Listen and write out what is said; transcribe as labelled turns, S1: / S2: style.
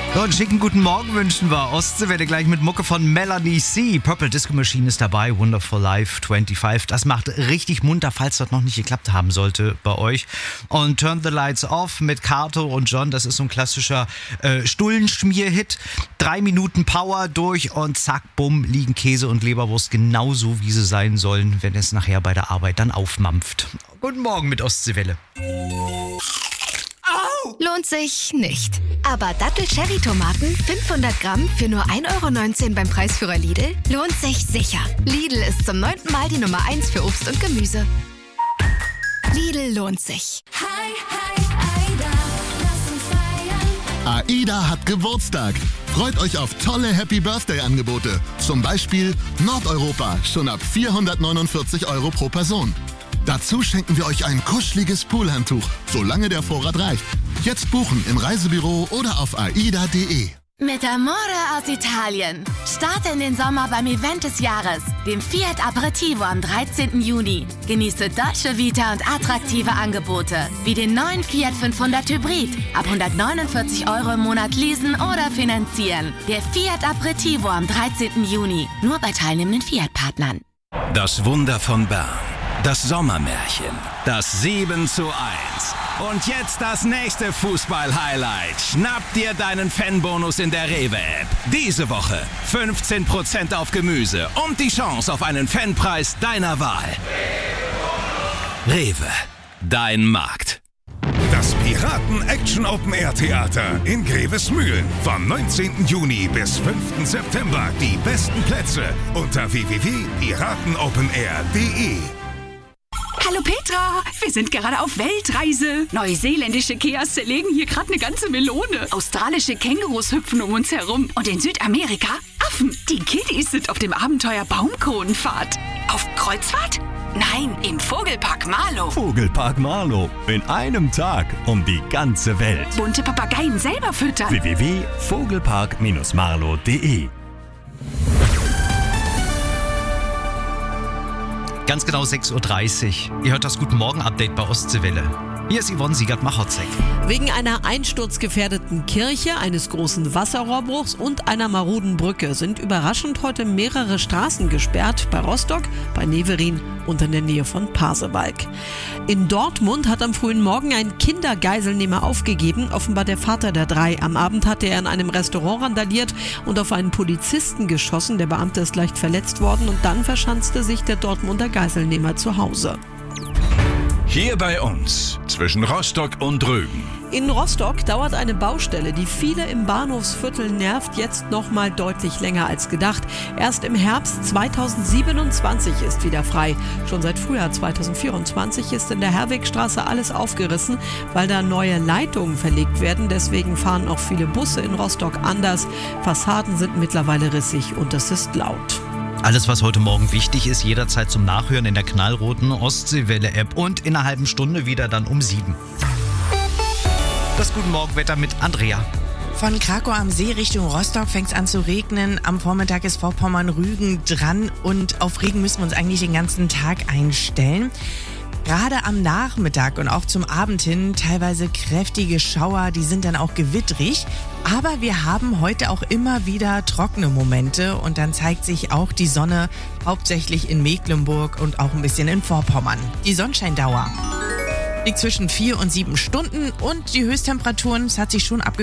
S1: So, einen schicken guten Morgen wünschen wir. Ostseewelle gleich mit Mucke von Melanie C. Purple Disco Machine ist dabei. Wonderful Life 25. Das macht richtig munter, falls das noch nicht geklappt haben sollte bei euch. Und Turn the Lights Off mit Kato und John. Das ist so ein klassischer Stullenschmier-Hit. 3 Minuten Power durch und zack, bumm, liegen Käse und Leberwurst genauso, wie sie sein sollen, wenn es nachher bei der Arbeit dann aufmampft. Guten Morgen mit Ostseewelle.
S2: Lohnt sich nicht. Aber Dattel-Cherry-Tomaten 500 Gramm für nur 1,19 € beim Preisführer Lidl lohnt sich sicher. Lidl ist zum 9. Mal die Nummer 1 für Obst und Gemüse. Lidl lohnt sich.
S3: Hi, hi, Aida, lass uns feiern.
S4: AIDA hat Geburtstag. Freut euch auf tolle Happy-Birthday-Angebote. Zum Beispiel Nordeuropa, schon ab 449 € pro Person. Dazu schenken wir euch ein kuscheliges Poolhandtuch, solange der Vorrat reicht. Jetzt buchen im Reisebüro oder auf aida.de.
S5: Mit Amore aus Italien. Starte in den Sommer beim Event des Jahres, dem Fiat Aperitivo am 13. Juni. Genieße Dolce Vita und attraktive Angebote, wie den neuen Fiat 500 Hybrid. Ab 149 € im Monat leasen oder finanzieren. Der Fiat Aperitivo am 13. Juni. Nur bei teilnehmenden Fiat-Partnern.
S6: Das Wunder von Bern. Das Sommermärchen. Das 7:1. Und jetzt das nächste Fußball-Highlight. Schnapp dir deinen Fanbonus in der Rewe-App. Diese Woche 15% auf Gemüse und die Chance auf einen Fanpreis deiner Wahl. Rewe. Dein Markt.
S7: Das Piraten-Action-Open-Air-Theater in Grevesmühlen. Vom 19. Juni bis 5. September. Die besten Plätze unter www.piratenopenair.de.
S8: Hallo Petra, wir sind gerade auf Weltreise. Neuseeländische Keas zerlegen hier gerade eine ganze Melone. Australische Kängurus hüpfen um uns herum. Und in Südamerika Affen. Die Kiddies sind auf dem Abenteuer Baumkronenfahrt. Auf Kreuzfahrt? Nein, im Vogelpark Marlow.
S9: Vogelpark Marlow. In einem Tag um die ganze Welt.
S8: Bunte Papageien selber füttern.
S9: www.vogelpark-marlow.de.
S1: Ganz genau 6:30 Uhr. Ihr hört das Guten Morgen-Update bei Ostseewelle. Hier ist Yvonne Siegert-Machotzek.
S10: Wegen einer einsturzgefährdeten Kirche, eines großen Wasserrohrbruchs und einer maroden Brücke sind überraschend heute mehrere Straßen gesperrt. Bei Rostock, bei Neverin und in der Nähe von Pasewalk. In Dortmund hat am frühen Morgen ein Kindergeiselnehmer aufgegeben, offenbar der Vater der 3. Am Abend hatte er in einem Restaurant randaliert und auf einen Polizisten geschossen. Der Beamte ist leicht verletzt worden und dann verschanzte sich der Dortmunder Geiselnehmer zu Hause.
S6: Hier bei uns, zwischen Rostock und Rügen.
S10: In Rostock dauert eine Baustelle, die viele im Bahnhofsviertel nervt, jetzt noch mal deutlich länger als gedacht. Erst im Herbst 2027 ist wieder frei. Schon seit Frühjahr 2024 ist in der Herwegstraße alles aufgerissen, weil da neue Leitungen verlegt werden. Deswegen fahren auch viele Busse in Rostock anders. Fassaden sind mittlerweile rissig und es ist laut.
S1: Alles, was heute Morgen wichtig ist, jederzeit zum Nachhören in der knallroten Ostseewelle-App und in einer halben Stunde wieder dann um 7. Das Guten Morgen-Wetter mit Andrea.
S11: Von Krakau am See Richtung Rostock fängt es an zu regnen. Am Vormittag ist Vorpommern-Rügen dran und auf Regen müssen wir uns eigentlich den ganzen Tag einstellen. Gerade am Nachmittag und auch zum Abend hin teilweise kräftige Schauer, die sind dann auch gewittrig. Aber wir haben heute auch immer wieder trockene Momente und dann zeigt sich auch die Sonne hauptsächlich in Mecklenburg und auch ein bisschen in Vorpommern. Die Sonnenscheindauer liegt zwischen 4 und 7 Stunden und die Höchsttemperaturen, es hat sich schon